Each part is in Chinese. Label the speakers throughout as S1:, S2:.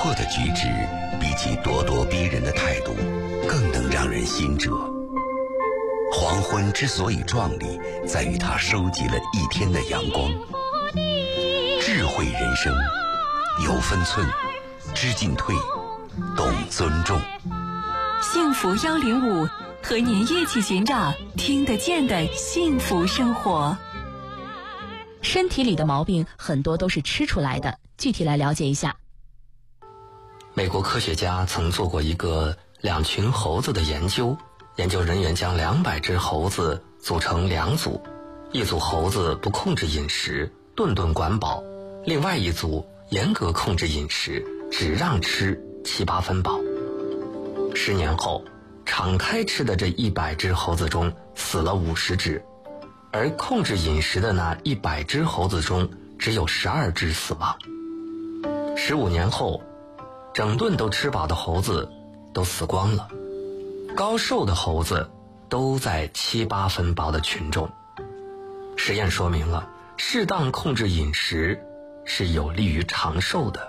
S1: 魄的举止，比起咄咄逼人的态度，更能让人心折。黄昏之所以壮丽，在于它收集了一天的阳光。智慧人生，有分寸，知进退，懂尊重。
S2: 幸福105，和您一起寻找听得见的幸福生活。
S3: 身体里的毛病很多都是吃出来的，具体来了解一下。
S4: 美国科学家曾做过一个2群猴子的研究，研究人员将200只猴子组成2组，一组猴子不控制饮食，顿顿管饱，另外一组严格控制饮食，只让吃7、8分饱。10年后，敞开吃的这100只猴子中死了50只，而控制饮食的那100只猴子中只有12只死亡。15年后，整顿都吃饱的猴子都死光了，高瘦的猴子都在7、8分饱的群众。实验说明了，适当控制饮食是有利于长寿的。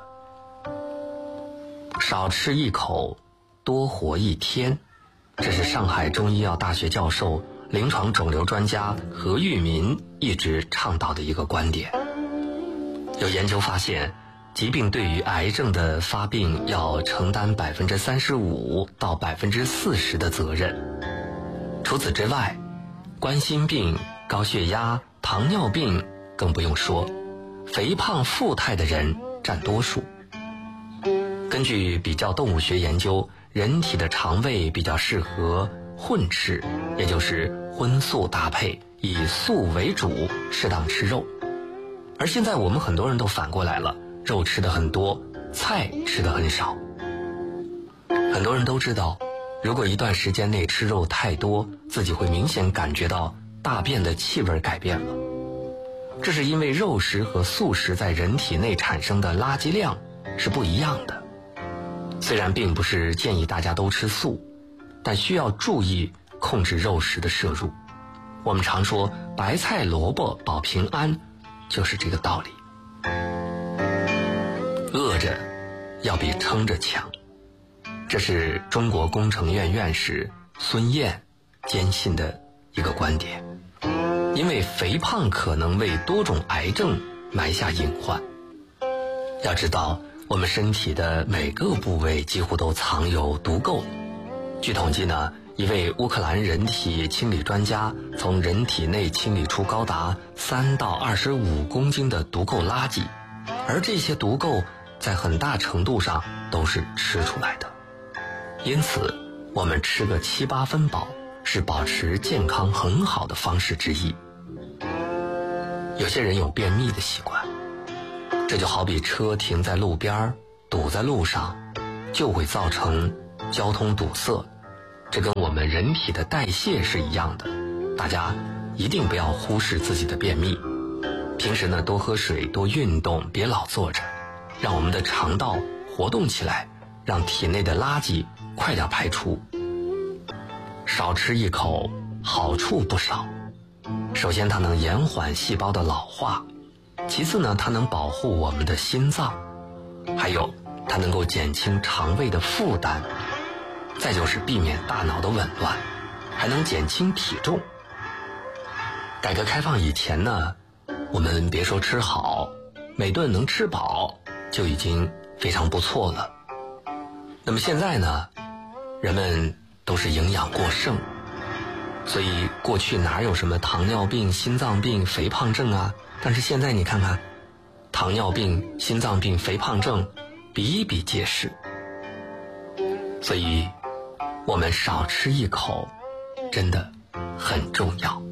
S4: 少吃一口，多活一天，这是上海中医药大学教授、临床肿瘤专家何玉民一直倡导的一个观点。有研究发现，疾病对于癌症的发病要承担35%到40%的责任。除此之外，冠心病、高血压、糖尿病更不用说，肥胖富态的人占多数。根据比较动物学研究，人体的肠胃比较适合混吃，也就是荤素搭配，以素为主，适当吃肉。而现在我们很多人都反过来了，肉吃得很多，菜吃得很少。很多人都知道，如果一段时间内吃肉太多，自己会明显感觉到大便的气味改变了。这是因为肉食和素食在人体内产生的垃圾量是不一样的。虽然并不是建议大家都吃素，但需要注意控制肉食的摄入。我们常说白菜萝卜保平安，就是这个道理。饿着要比撑着强，这是中国工程院院士孙燕坚信的一个观点。因为肥胖可能为多种癌症埋下隐患。要知道，我们身体的每个部位几乎都藏有毒垢。据统计呢，一位乌克兰人体清理专家从人体内清理出高达3到25公斤的毒垢垃圾，而这些毒垢在很大程度上都是吃出来的。因此，我们吃个7、8分饱是保持健康很好的方式之一。有些人有便秘的习惯，这就好比车停在路边，堵在路上，就会造成交通堵塞。这跟我们人体的代谢是一样的，大家一定不要忽视自己的便秘。平时呢，多喝水，多运动，别老坐着，让我们的肠道活动起来，让体内的垃圾快点排出。少吃一口，好处不少。首先，它能延缓细胞的老化；其次呢，它能保护我们的心脏；还有，它能够减轻肠胃的负担；再就是避免大脑的紊乱，还能减轻体重。改革开放以前呢，我们别说吃好，每顿能吃饱就已经非常不错了。那么现在呢，人们都是营养过剩，所以过去哪有什么糖尿病、心脏病、肥胖症啊？但是现在你看看，糖尿病、心脏病、肥胖症比比皆是。所以我们少吃一口真的很重要。